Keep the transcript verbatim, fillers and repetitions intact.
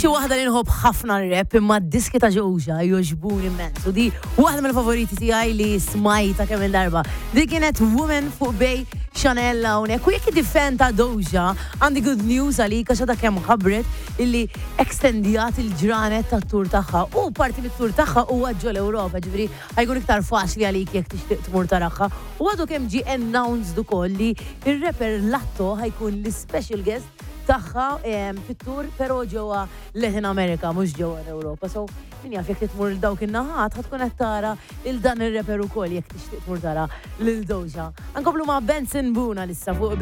xi waħda li nħobb ħafna rap imma d-diski ta' Doja jogħġbuni immens. U di waħda mill-favoriti tiegħi li smajta kemm il-darba. Di kienet Woman fuq bej Chanel hawnhekk. U jekk id-difen ta' Doja għandi good news għalik għax għadha kemm ħabbret illi ekstendijat il-ġranet tat-tur tagħha. U parti mit-tur tagħha huwa ġol Ewropa, ġifieri ħajkun iktar faċli għalik jekk tixtieq tmur taraħħa. U għadu kemm ġie announced ukoll li ir-rapper Latto ħajkun l-special guest taħħa fit-tur pero ġewwa Latin America mhux ġewwa Ewropa. So min jaf jekk tmur l-dawk in-naħat ħadkun qed tara il dan ir-rapper ukoll jekk tixtieq tmur tara lil Doja. Ankomplu ma' Benson Boone issa fuq